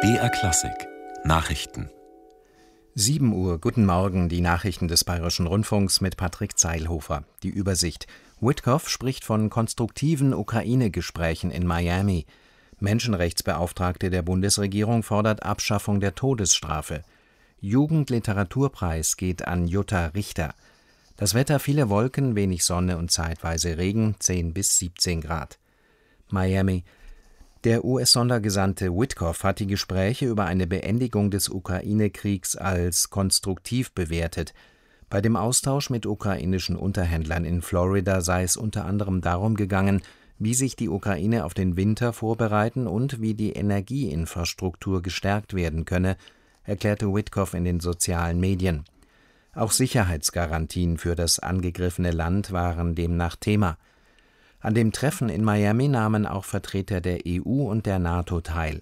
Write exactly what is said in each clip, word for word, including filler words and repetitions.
B R Klassik Nachrichten. sieben Uhr, guten Morgen, die Nachrichten des Bayerischen Rundfunks mit Patrick Zeilhofer. Die Übersicht. Witkoff spricht von konstruktiven Ukraine-Gesprächen in Miami. Menschenrechtsbeauftragte der Bundesregierung fordert Abschaffung der Todesstrafe. Jugendliteraturpreis geht an Jutta Richter. Das Wetter: viele Wolken, wenig Sonne und zeitweise Regen, zehn bis siebzehn Grad. Miami. Der U S-Sondergesandte Witkoff hat die Gespräche über eine Beendigung des Ukraine-Kriegs als konstruktiv bewertet. Bei dem Austausch mit ukrainischen Unterhändlern in Florida sei es unter anderem darum gegangen, wie sich die Ukraine auf den Winter vorbereiten und wie die Energieinfrastruktur gestärkt werden könne, erklärte Witkoff in den sozialen Medien. Auch Sicherheitsgarantien für das angegriffene Land waren demnach Thema. An dem Treffen in Miami nahmen auch Vertreter der E U und der NATO teil.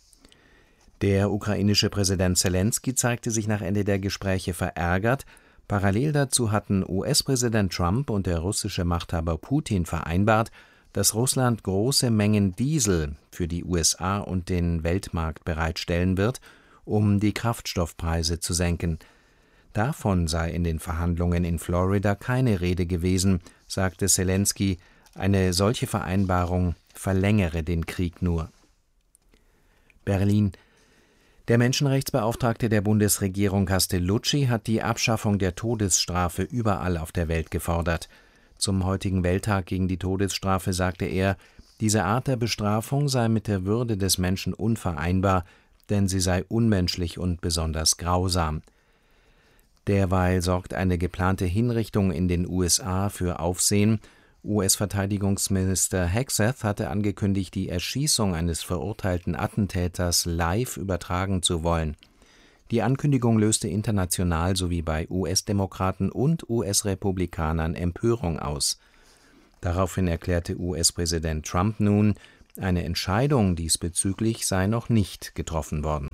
Der ukrainische Präsident Selenskyj zeigte sich nach Ende der Gespräche verärgert. Parallel dazu hatten U S-Präsident Trump und der russische Machthaber Putin vereinbart, dass Russland große Mengen Diesel für die U S A und den Weltmarkt bereitstellen wird, um die Kraftstoffpreise zu senken. Davon sei in den Verhandlungen in Florida keine Rede gewesen, sagte Selenskyj. Eine solche Vereinbarung verlängere den Krieg nur. Berlin. Der Menschenrechtsbeauftragte der Bundesregierung Castellucci hat die Abschaffung der Todesstrafe überall auf der Welt gefordert. Zum heutigen Welttag gegen die Todesstrafe sagte er, diese Art der Bestrafung sei mit der Würde des Menschen unvereinbar, denn sie sei unmenschlich und besonders grausam. Derweil sorgt eine geplante Hinrichtung in den U S A für Aufsehen. U S-Verteidigungsminister Hegseth hatte angekündigt, die Erschießung eines verurteilten Attentäters live übertragen zu wollen. Die Ankündigung löste international sowie bei U S-Demokraten und U S-Republikanern Empörung aus. Daraufhin erklärte U S-Präsident Trump nun, eine Entscheidung diesbezüglich sei noch nicht getroffen worden.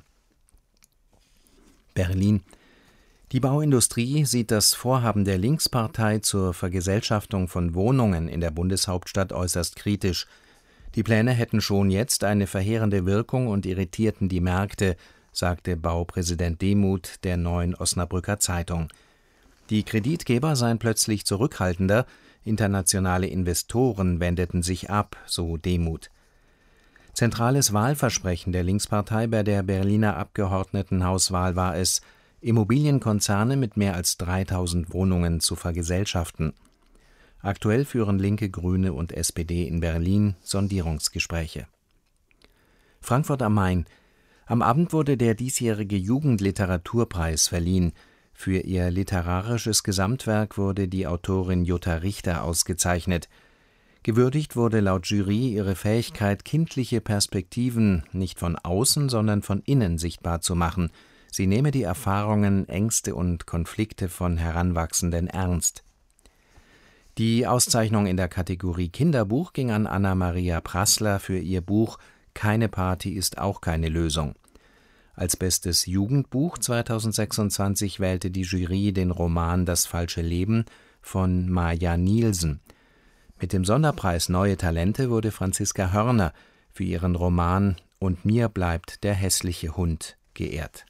Berlin. Die Bauindustrie sieht das Vorhaben der Linkspartei zur Vergesellschaftung von Wohnungen in der Bundeshauptstadt äußerst kritisch. Die Pläne hätten schon jetzt eine verheerende Wirkung und irritierten die Märkte, sagte Baupräsident Demuth der Neuen Osnabrücker Zeitung. Die Kreditgeber seien plötzlich zurückhaltender, internationale Investoren wendeten sich ab, so Demuth. Zentrales Wahlversprechen der Linkspartei bei der Berliner Abgeordnetenhauswahl war es, Immobilienkonzerne mit mehr als dreitausend Wohnungen zu vergesellschaften. Aktuell führen Linke, Grüne und S P D in Berlin Sondierungsgespräche. Frankfurt am Main. Am Abend wurde der diesjährige Jugendliteraturpreis verliehen. Für ihr literarisches Gesamtwerk wurde die Autorin Jutta Richter ausgezeichnet. Gewürdigt wurde laut Jury ihre Fähigkeit, kindliche Perspektiven nicht von außen, sondern von innen sichtbar zu machen. Sie nehme die Erfahrungen, Ängste und Konflikte von Heranwachsenden ernst. Die Auszeichnung in der Kategorie Kinderbuch ging an Anna-Maria Prassler für ihr Buch »Keine Party ist auch keine Lösung«. Als bestes Jugendbuch zweitausendsechsundzwanzig wählte die Jury den Roman »Das falsche Leben« von Maja Nielsen. Mit dem Sonderpreis Neue Talente wurde Franziska Hörner für ihren Roman »Und mir bleibt der hässliche Hund« geehrt.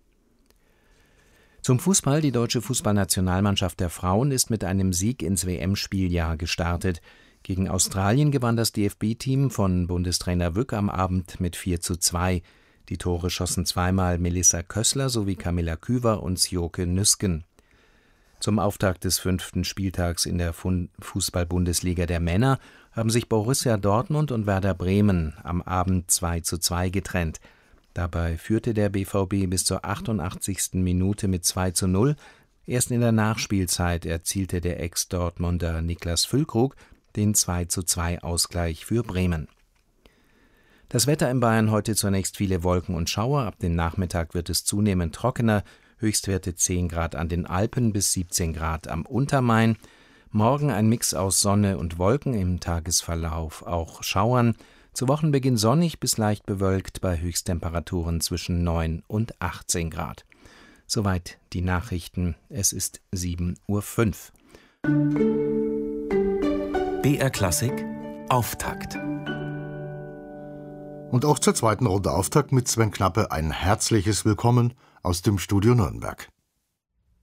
Zum Fußball. Die deutsche Fußballnationalmannschaft der Frauen ist mit einem Sieg ins W M-Spieljahr gestartet. Gegen Australien gewann das D F B-Team von Bundestrainer Wück am Abend mit vier zu zwei. Die Tore schossen zweimal Melissa Kössler sowie Camilla Küver und Sjoke Nüsken. Zum Auftakt des fünften Spieltags in der Fußball-Bundesliga der Männer haben sich Borussia Dortmund und Werder Bremen am Abend zwei zu zwei getrennt. Dabei führte der B V B bis zur achtundachtzigsten Minute mit zwei zu null. Erst in der Nachspielzeit erzielte der Ex-Dortmunder Niklas Füllkrug den zwei zu zwei Ausgleich für Bremen. Das Wetter in Bayern: heute zunächst viele Wolken und Schauer. Ab dem Nachmittag wird es zunehmend trockener. Höchstwerte zehn Grad an den Alpen bis siebzehn Grad am Untermain. Morgen ein Mix aus Sonne und Wolken, im Tagesverlauf auch Schauern. Zu Wochenbeginn sonnig bis leicht bewölkt bei Höchsttemperaturen zwischen neun und achtzehn Grad. Soweit die Nachrichten. Es ist sieben Uhr fünf. B R Klassik Auftakt. Und auch zur zweiten Runde Auftakt mit Sven Knappe ein herzliches Willkommen aus dem Studio Nürnberg.